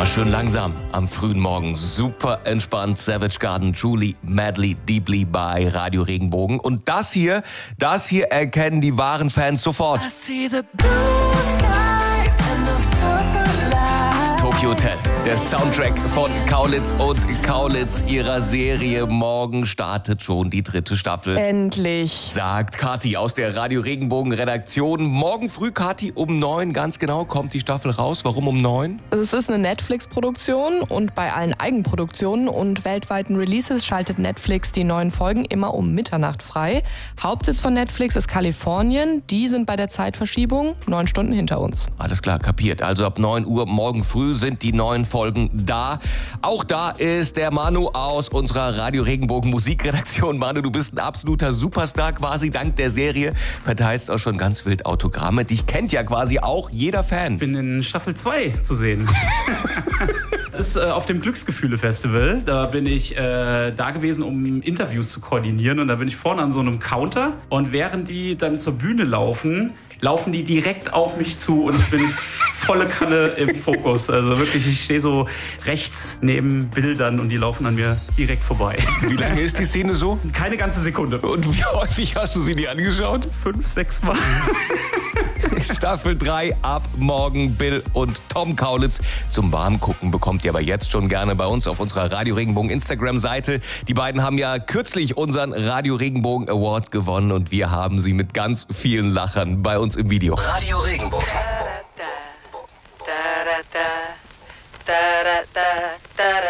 Mal schön langsam am frühen Morgen. Super entspannt. Savage Garden, Julie, Madly, Deeply bei Radio Regenbogen. Und das hier erkennen die wahren Fans sofort. Tokyo Hotel, der Soundtrack von Kaulitz und Kaulitz ihrer Serie. Morgen startet schon die 3. Staffel. Endlich. Sagt Kathi aus der Radio Regenbogen Redaktion. Morgen früh, Kathi, um 9 ganz genau kommt die Staffel raus. Warum um 9? Es ist eine Netflix-Produktion und bei allen Eigenproduktionen und weltweiten Releases schaltet Netflix die neuen Folgen immer um Mitternacht frei. Hauptsitz von Netflix ist Kalifornien. Die sind bei der Zeitverschiebung 9 Stunden hinter uns. Alles klar, kapiert. Also ab 9 Uhr morgen früh sind die neuen Folgen da. Auch da ist der Manu aus unserer Radio Regenbogen Musikredaktion. Manu, du bist ein absoluter Superstar quasi dank der Serie. Verteilst auch schon ganz wild Autogramme. Dich kennt ja quasi auch jeder Fan. Ich bin in Staffel 2 zu sehen. Das ist auf dem Glücksgefühle-Festival. Da bin ich da gewesen, um Interviews zu koordinieren. Und da bin ich vorne an so einem Counter. Und während die dann zur Bühne laufen die direkt auf mich zu und ich bin volle Kanne im Fokus. Also wirklich, ich stehe so rechts neben Bildern und die laufen an mir direkt vorbei. Wie lange ist die Szene so? Keine ganze Sekunde. Und wie häufig hast du sie dir angeschaut? 5, 6 Mal. Staffel 3 ab morgen. Bill und Tom Kaulitz zum Warmgucken bekommt ihr aber jetzt schon gerne bei uns auf unserer Radio Regenbogen Instagram-Seite. Die beiden haben ja kürzlich unseren Radio Regenbogen Award gewonnen und wir haben sie mit ganz vielen Lachern bei uns im Video. Radio Regenbogen.